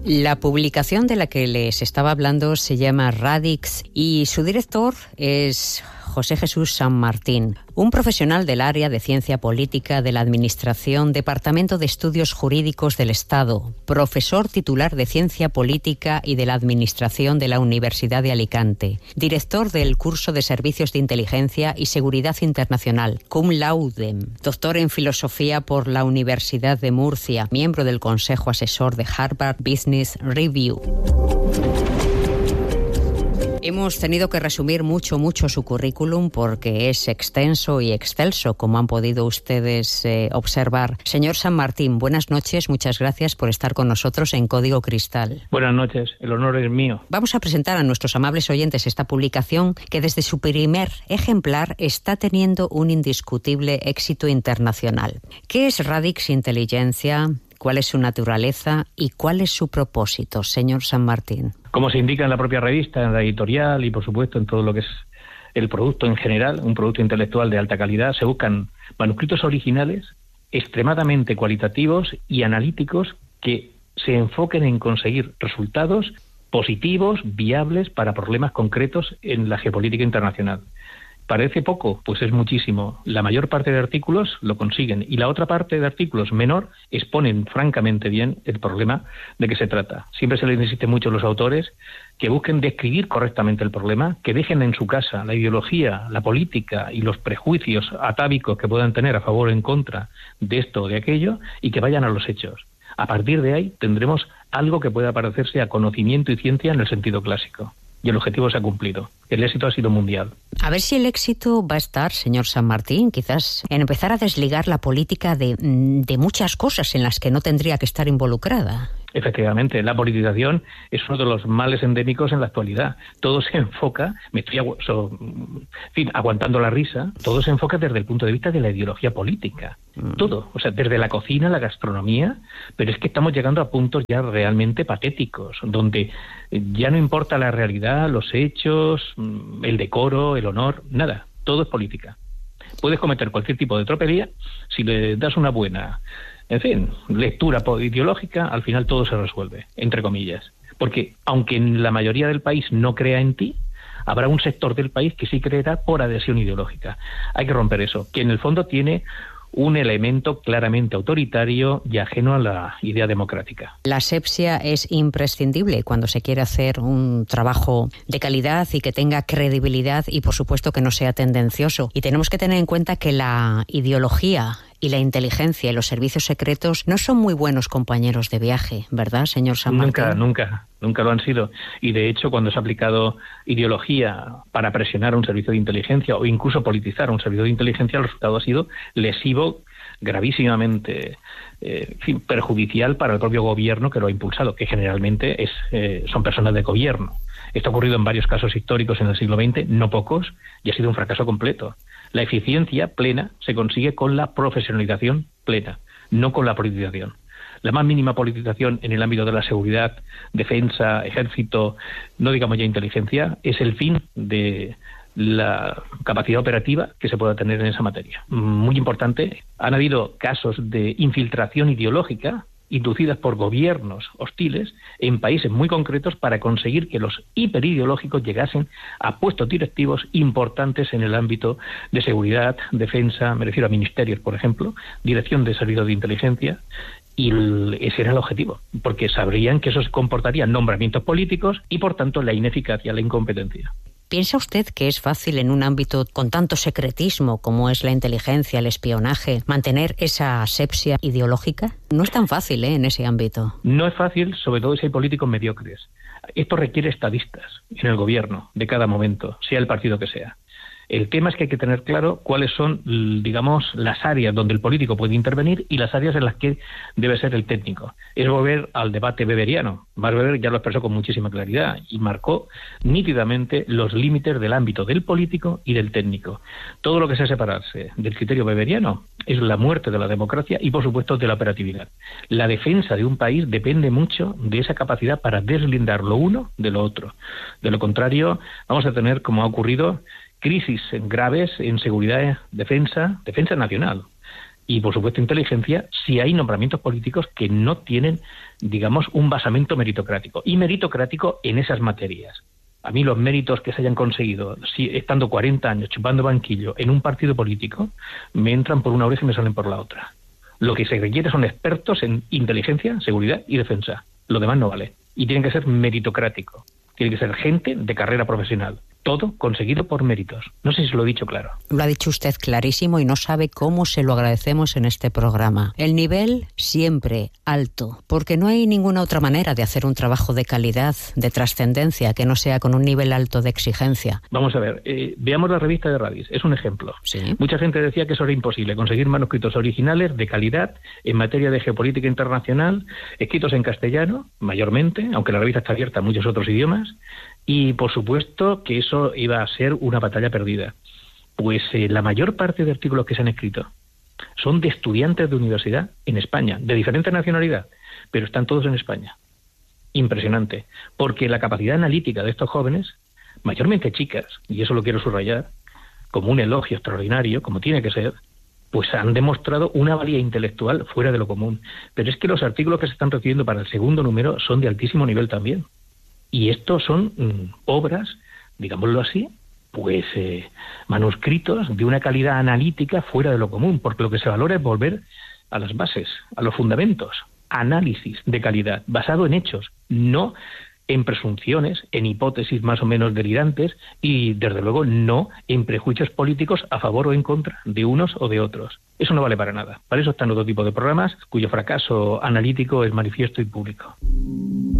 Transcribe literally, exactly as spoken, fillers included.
La publicación de la que les estaba hablando se llama Radix y su director es José Jesús San Martín, un profesional del área de Ciencia Política de la Administración, Departamento de Estudios Jurídicos del Estado, profesor titular de Ciencia Política y de la Administración de la Universidad de Alicante, director del curso de Servicios de Inteligencia y Seguridad Internacional, cum laude, doctor en Filosofía por la Universidad de Murcia, miembro del Consejo Asesor de Harvard Business Review. Hemos tenido que resumir mucho, mucho su currículum porque es extenso y excelso, como han podido ustedes eh, observar. Señor San Martín, buenas noches, muchas gracias por estar con nosotros en Código Cristal. Buenas noches, el honor es mío. Vamos a presentar a nuestros amables oyentes esta publicación que desde su primer ejemplar está teniendo un indiscutible éxito internacional. ¿Qué es Radix Inteligencia? ¿Cuál es su naturaleza y cuál es su propósito, señor San Martín? Como se indica en la propia revista, en la editorial y por supuesto en todo lo que es el producto en general, un producto intelectual de alta calidad, se buscan manuscritos originales extremadamente cualitativos y analíticos que se enfoquen en conseguir resultados positivos, viables para problemas concretos en la geopolítica internacional. ¿Parece poco? Pues es muchísimo. La mayor parte de artículos lo consiguen y la otra parte de artículos menor exponen francamente bien el problema de que se trata. Siempre se les insiste mucho a los autores que busquen describir correctamente el problema, que dejen en su casa la ideología, la política y los prejuicios atávicos que puedan tener a favor o en contra de esto o de aquello y que vayan a los hechos. A partir de ahí tendremos algo que pueda parecerse a conocimiento y ciencia en el sentido clásico. Y el objetivo se ha cumplido. El éxito ha sido mundial. A ver si el éxito va a estar, señor San Martín, quizás en empezar a desligar la política de, de muchas cosas en las que no tendría que estar involucrada. Efectivamente, la politización es uno de los males endémicos en la actualidad. Todo se enfoca, me estoy agu- so, en fin, aguantando la risa, todo se enfoca desde el punto de vista de la ideología política. Mm. Todo, o sea, desde la cocina, la gastronomía, pero es que estamos llegando a puntos ya realmente patéticos, donde ya no importa la realidad, los hechos, el decoro, el honor, nada, todo es política. Puedes cometer cualquier tipo de tropelía si le das una buena... En fin, lectura ideológica, al final todo se resuelve, entre comillas. Porque aunque en la mayoría del país no crea en ti, habrá un sector del país que sí creerá por adhesión ideológica. Hay que romper eso, que en el fondo tiene un elemento claramente autoritario y ajeno a la idea democrática. La asepsia es imprescindible cuando se quiere hacer un trabajo de calidad y que tenga credibilidad y, por supuesto, que no sea tendencioso. Y tenemos que tener en cuenta que la ideología y la inteligencia y los servicios secretos no son muy buenos compañeros de viaje, ¿verdad, señor San Martín? Nunca, nunca, nunca lo han sido. Y de hecho, cuando se ha aplicado ideología para presionar a un servicio de inteligencia o incluso politizar a un servicio de inteligencia, el resultado ha sido lesivo, gravísimamente eh, en fin, perjudicial para el propio gobierno que lo ha impulsado, que generalmente es eh, son personas de gobierno. Esto ha ocurrido en varios casos históricos en el siglo veinte, no pocos, y ha sido un fracaso completo. La eficiencia plena se consigue con la profesionalización plena, no con la politización. La más mínima politización en el ámbito de la seguridad, defensa, ejército, no digamos ya inteligencia, es el fin de la capacidad operativa que se pueda tener en esa materia. Muy importante, han habido casos de infiltración ideológica inducidas por gobiernos hostiles en países muy concretos para conseguir que los hiperideológicos llegasen a puestos directivos importantes en el ámbito de seguridad, defensa, me refiero a ministerios, por ejemplo, dirección de servicios de inteligencia, y el, ese era el objetivo, porque sabrían que eso se comportaría en nombramientos políticos y, por tanto, la ineficacia, la incompetencia. ¿Piensa usted que es fácil en un ámbito con tanto secretismo como es la inteligencia, el espionaje, mantener esa asepsia ideológica? No es tan fácil, ¿eh?, en ese ámbito. No es fácil, sobre todo si hay políticos mediocres. Esto requiere estadistas en el gobierno de cada momento, sea el partido que sea. El tema es que hay que tener claro cuáles son, digamos, las áreas donde el político puede intervenir y las áreas en las que debe ser el técnico. Es volver al debate weberiano. Max Weber ya lo expresó con muchísima claridad y marcó nítidamente los límites del ámbito del político y del técnico. Todo lo que sea separarse del criterio weberiano es la muerte de la democracia y, por supuesto, de la operatividad. La defensa de un país depende mucho de esa capacidad para deslindar lo uno de lo otro. De lo contrario, vamos a tener, como ha ocurrido, crisis graves en seguridad, defensa, defensa nacional, y, por supuesto, inteligencia si hay nombramientos políticos que no tienen, digamos, un basamento meritocrático. Y meritocrático en esas materias. A mí los méritos que se hayan conseguido, si estando cuarenta años chupando banquillo en un partido político, me entran por una oreja y me salen por la otra. Lo que se requiere son expertos en inteligencia, seguridad y defensa. Lo demás no vale. Y tiene que ser meritocrático. Tiene que ser gente de carrera profesional. Todo conseguido por méritos. No sé si se lo he dicho claro. Lo ha dicho usted clarísimo y no sabe cómo se lo agradecemos en este programa. El nivel siempre alto, porque no hay ninguna otra manera de hacer un trabajo de calidad, de trascendencia, que no sea con un nivel alto de exigencia. Vamos a ver, eh, veamos la revista de Radix. Es un ejemplo. ¿Sí? Mucha gente decía que eso era imposible, conseguir manuscritos originales de calidad en materia de geopolítica internacional, escritos en castellano, mayormente, aunque la revista está abierta a muchos otros idiomas. Y, por supuesto, que eso iba a ser una batalla perdida. Pues eh, la mayor parte de artículos que se han escrito son de estudiantes de universidad en España, de diferente nacionalidad, pero están todos en España. Impresionante, porque la capacidad analítica de estos jóvenes, mayormente chicas, y eso lo quiero subrayar, como un elogio extraordinario, como tiene que ser, pues han demostrado una valía intelectual fuera de lo común. Pero es que los artículos que se están recibiendo para el segundo número son de altísimo nivel también. Y estos son mm, obras, digámoslo así, pues eh, manuscritos de una calidad analítica fuera de lo común, porque lo que se valora es volver a las bases, a los fundamentos, análisis de calidad, basado en hechos, no en presunciones, en hipótesis más o menos delirantes y, desde luego, no en prejuicios políticos a favor o en contra de unos o de otros. Eso no vale para nada. Para eso están otro tipo de programas cuyo fracaso analítico es manifiesto y público.